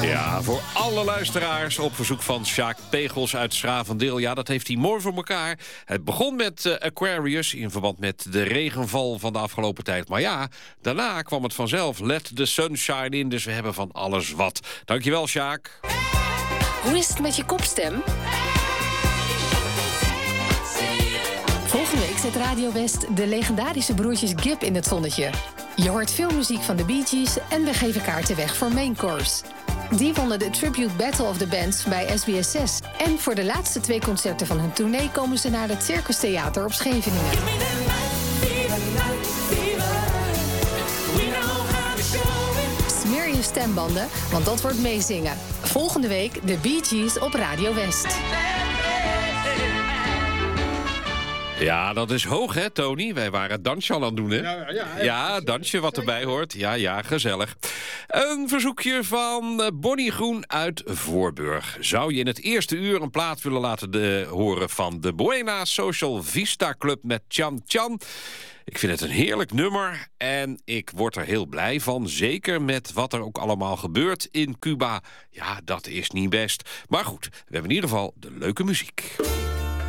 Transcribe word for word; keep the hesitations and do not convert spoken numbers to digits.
Ja, voor alle luisteraars op verzoek van Sjaak Pegels uit Schravendeel. Ja, dat heeft hij mooi voor elkaar. Het begon met uh, Aquarius in verband met de regenval van de afgelopen tijd. Maar ja, daarna kwam het vanzelf. Let the sunshine in, dus we hebben van alles wat. Dankjewel, Sjaak. Hoe is het met je kopstem? Volgende week zet Radio West de legendarische broertjes Gibb in het zonnetje. Je hoort veel muziek van de Bee Gees en we geven kaarten weg voor Main Course. Die wonnen de Tribute Battle of the Bands bij S B S zes. En voor de laatste twee concerten van hun tournee komen ze naar het Circus Theater op Scheveningen. Smeer je stembanden, want dat wordt meezingen. Volgende week de Bee Gees op Radio West. Ja, dat is hoog, hè, Tony? Wij waren dansje al aan het doen, hè? Ja, ja, ja, ja dansje wat erbij hoort. Ja, ja, gezellig. Een verzoekje van Bonnie Groen uit Voorburg. Zou je in het eerste uur een plaat willen laten de, horen van de Buena Social Vista Club met Chan Chan? Ik vind het een heerlijk nummer en ik word er heel blij van. Zeker met wat er ook allemaal gebeurt in Cuba. Ja, dat is niet best. Maar goed, we hebben in ieder geval de leuke muziek.